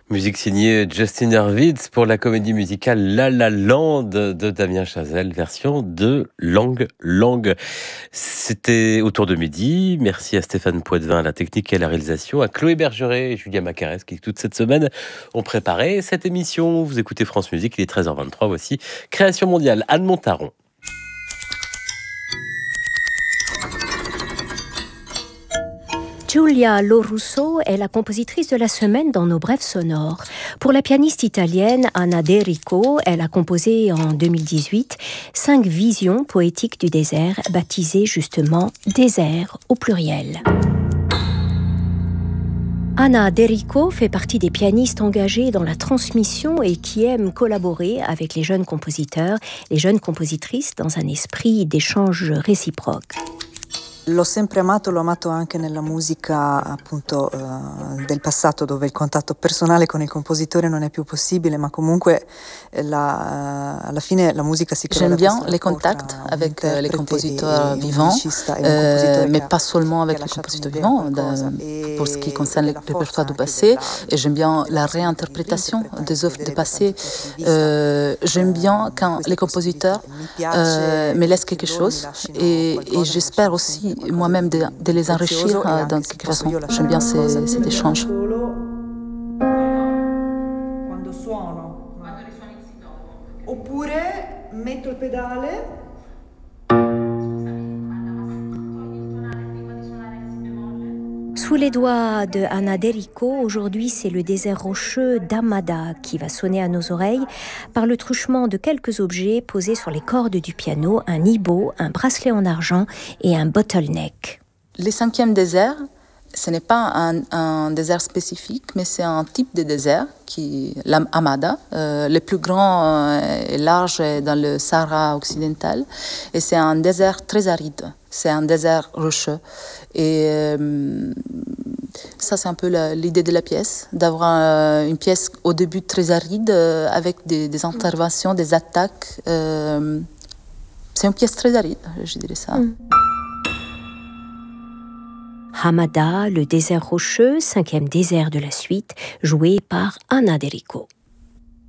Musique signée Justin Hurwitz pour la comédie musicale La La Land de Damien Chazelle, version de Lang Lang. C'était autour de midi. Merci à Stéphane Poitvin à la technique et à la réalisation, à Chloé Bergeret et Julia Macarès qui, toute cette semaine, ont préparé cette émission. Vous écoutez France Musique, il est 13h23. Voici Création mondiale, Anne Montaron. Giulia Lorusso est la compositrice de la semaine dans nos brèves sonores. Pour la pianiste italienne Anna De Rico, elle a composé en 2018 5 visions poétiques du désert, baptisées justement désert au pluriel. Anna De Rico fait partie des pianistes engagés dans la transmission et qui aiment collaborer avec les jeunes compositeurs, les jeunes compositrices dans un esprit d'échange réciproque. L'ho sempre amato, l'ho amato anche nella musica appunto del passato, dove il contatto personale con il compositore non è più possibile, ma comunque alla fine la musica si crea. J'aime bien les contacts avec les compositeurs vivants, mais pas seulement avec les compositeurs vivants, pour ce qui concerne le répertoire du passé. Et j'aime bien la réinterprétation des œuvres du passé. J'aime bien quand les compositeurs me laissent quelque chose, et j'espère aussi moi-même de les enrichir dans quelque façon. J'aime bien cet échange. Quando suono. Quando risuoni il sitofono. Oppure metto il pedale. Sous les doigts de Anna De Rico, aujourd'hui c'est le désert rocheux d'Amada qui va sonner à nos oreilles par le truchement de quelques objets posés sur les cordes du piano, un ibo, un bracelet en argent et un bottleneck. Le 5e désert, ce n'est pas un désert spécifique, mais c'est un type de désert, l'Amada. Le plus grand et large est dans le Sahara occidental, et c'est un désert très aride. C'est un désert rocheux. Et ça, c'est un peu l'idée de la pièce, d'avoir une pièce au début très aride, avec des interventions, des attaques. C'est une pièce très aride, je dirais ça. Hamada, le désert rocheux, 5e désert de la suite, joué par Anna De Rico.